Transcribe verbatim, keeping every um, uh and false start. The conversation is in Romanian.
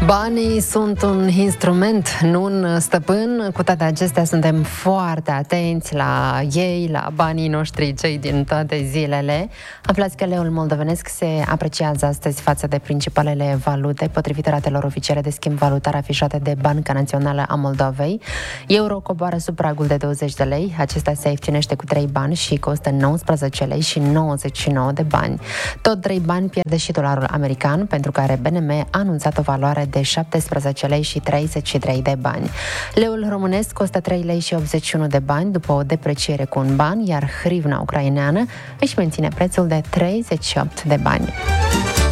Banii sunt un instrument, nu un stăpân. Cu toate acestea suntem foarte atenți la ei, la banii noștri, cei din toate zilele. Aflați că leul moldovenesc se apreciază astăzi față de principalele valute, potrivit ratelor oficiale de schimb valutar afișate de Banca Națională a Moldovei. Euro coboară sub pragul de douăzeci de lei, acesta se ieftinește cu trei bani și costă nouăsprezece lei și nouăzeci și nouă de bani. Tot trei bani pierde și dolarul american, pentru care B N M a anunțat o valoare de șaptesprezece lei și treizeci și trei de bani. Leul românesc costă trei lei și optzeci și unu de bani după o depreciere cu un ban, iar hrivna ucraineană își menține prețul de treizeci și opt de bani.